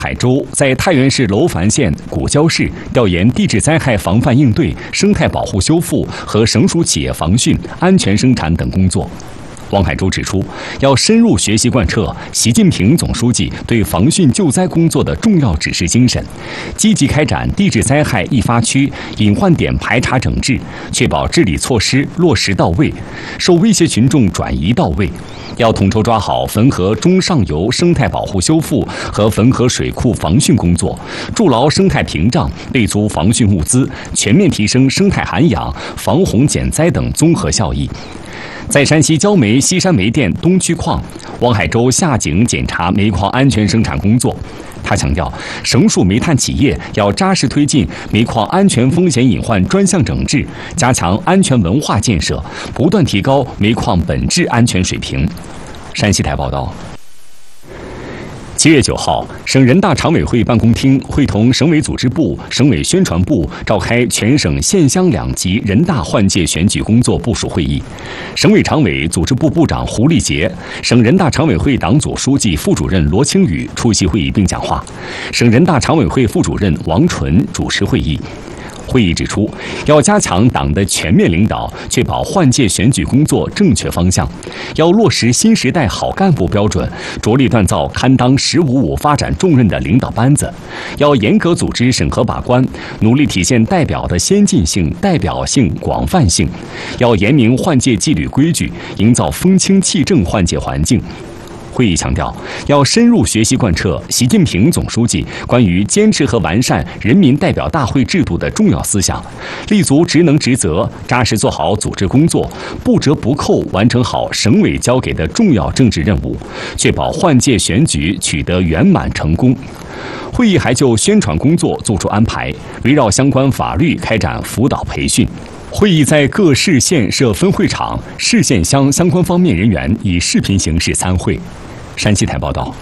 海州在太原市楼烦县古郊市调研地质灾害防范应对、生态保护修复和省属企业防汛、安全生产等工作。汪海洲指出，要深入学习贯彻习近平总书记对防汛救灾工作的重要指示精神，积极开展地质灾害易发区、隐患点排查整治，确保治理措施落实到位，受威胁群众转移到位。要统筹抓好汾河中上游生态保护修复和汾河水库防汛工作，筑牢生态屏障，备足防汛物资，全面提升生态涵养、防洪减灾等综合效益。在山西焦煤西山煤电东区矿，汪海洲下井检查煤矿安全生产工作。他强调，省属煤炭企业要扎实推进煤矿安全风险隐患专项整治，加强安全文化建设，不断提高煤矿本质安全水平。山西台报道。7月9号，省人大常委会办公厅会同省委组织部、省委宣传部召开全省县乡两级人大换届选举工作部署会议。省委常委、组织部部长胡立杰、省人大常委会党组书记、副主任罗清宇出席会议并讲话，省人大常委会副主任王纯主持会议。会议指出，要加强党的全面领导，确保换届选举工作正确方向；要落实新时代好干部标准，着力锻造堪当“15+5”发展重任的领导班子；要严格组织审核把关，努力体现代表的先进性、代表性、广泛性；要严明换届纪律规矩，营造风清气正换届环境。会议强调，要深入学习贯彻习近平总书记关于坚持和完善人民代表大会制度的重要思想，立足职能职责，扎实做好组织工作，不折不扣完成好省委交给的重要政治任务，确保换届选举取得圆满成功。会议还就宣传工作作出安排，围绕相关法律开展辅导培训。会议在各市县设分会场，市县乡相关方面人员以视频形式参会。山西台报道。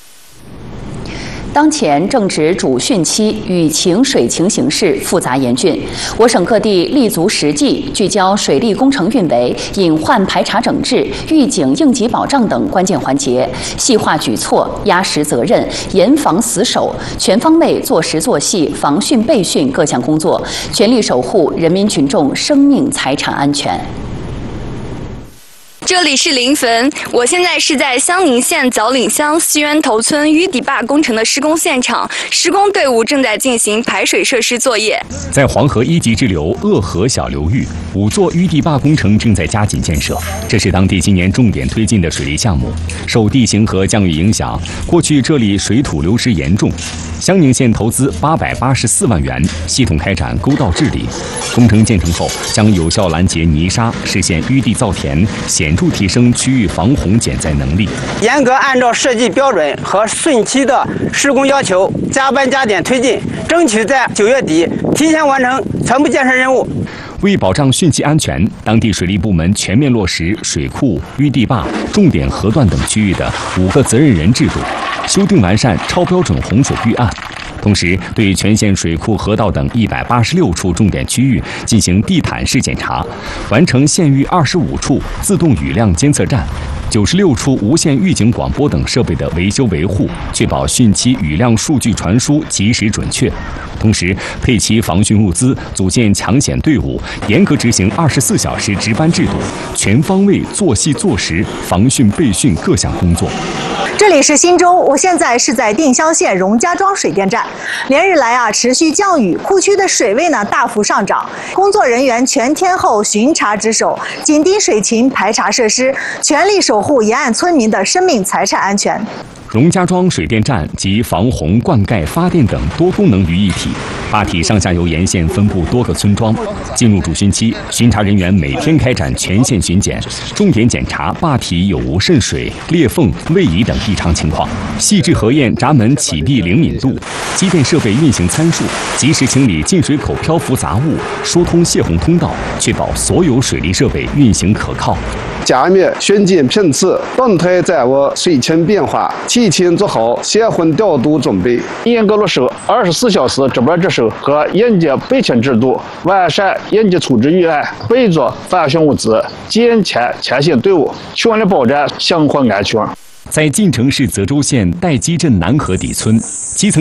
当前正值主汛期，雨情、水情形势复杂严峻。我省各地立足实际，聚焦水利工程运维、隐患排查整治、预警应急保障等关键环节，细化举措，压实责任，严防死守，全方位做实做细防汛备汛各项工作，全力守护人民群众生命财产安全。 这里是临汾，我现在是在襄宁县枣岭乡西源头村淤底坝工程的施工现场，施工队伍正在进行排水设施作业。 在黄河1级支流鄂河小流域，5座淤底坝工程正在加紧建设，这是当地今年重点推进的水利项目。受地形和降雨影响，过去这里水土流失严重。襄宁县投资884万元，系统开展沟道治理。工程建成后，将有效拦截泥沙，实现淤地造田，显著提升区域防洪减灾能力。 严格按照设计标准和汛期的施工要求，加班加点推进，争取在9月底提前完成全部建设任务。 为保障汛期安全，当地水利部门全面落实水库、淤地坝、重点河段等区域的5个责任人制度，修订完善超标准洪水预案。同时，对全县水库、河道等186处重点区域进行地毯式检查，完成县域25处自动雨量监测站、96处无线预警广播等设备的维修维护，确保汛期雨量数据传输及时准确。同时，配齐防汛物资，组建抢险队伍，严格执行24小时值班制度，全方位做细做实防汛备汛各项工作。 这里是忻州，我现在是在定襄县荣家庄水电站。连日来持续降雨，库区的水位大幅上涨，工作人员全天候巡查值守，紧盯水情排查设施，全力守护沿岸村民的生命财产安全。 荣家庄水电站集防洪、灌溉、发电等多功能于一体，坝体上下游沿线分布多个村庄。进入主汛期，巡查人员每天开展全线巡检，重点检查坝体有无渗水、裂缝、位移等异常情况，细致核验闸门启闭灵敏度、机电设备运行参数，及时清理进水口漂浮杂物，疏通泄洪通道，确保所有水利设备运行可靠。 加密巡检频次，动态掌握水情变化，提前做好泄洪调度准备，严格落实24小时值班值守和应急备勤制度，完善应急处置预案，备足防汛物资，建强前线队伍，全力保障生活安全。 在晋城市泽州县代基镇南河底村，基层